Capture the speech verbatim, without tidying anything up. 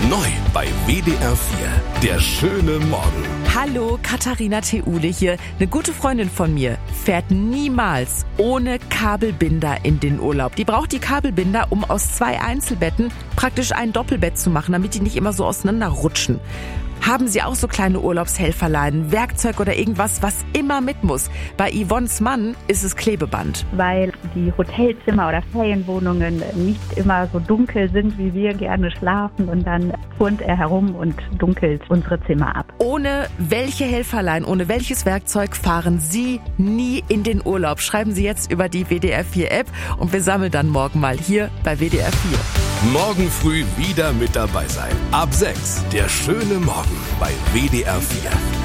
Neu bei W D R vier. Der schöne Morgen. Hallo, Katharina Theule hier. Eine gute Freundin von mir fährt niemals ohne Kabelbinder in den Urlaub. Die braucht die Kabelbinder, um aus zwei Einzelbetten praktisch ein Doppelbett zu machen, damit die nicht immer so auseinanderrutschen. Haben Sie auch so kleine Urlaubshelferlein, Werkzeug oder irgendwas, was immer mit muss? Bei Yvonnes Mann ist es Klebeband. Weil die Hotelzimmer oder Ferienwohnungen nicht immer so dunkel sind, wie wir gerne schlafen. Und dann turnt er herum und dunkelt unsere Zimmer ab. Ohne welche Helferlein, ohne welches Werkzeug fahren Sie nie in den Urlaub? Schreiben Sie jetzt über die W D R vier App und wir sammeln dann morgen mal hier bei W D R vier. Morgen früh wieder mit dabei sein. Ab sechs. Der schöne Morgen bei W D R vier.